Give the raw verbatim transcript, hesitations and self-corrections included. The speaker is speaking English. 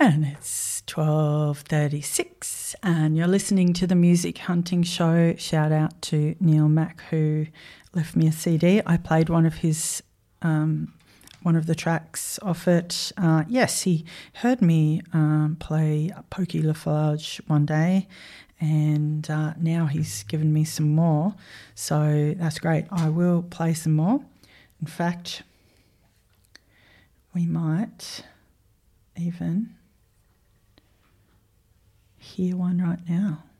And it's twelve thirty-six and you're listening to the Music Hunting Show. Shout out to Neil Mack who left me a C D. I played one of his um, one of the tracks off it. Uh, yes, he heard me um, play Pokey Lafarge one day and uh, now he's given me some more. So that's great. I will play some more. In fact, we might even hear one right now.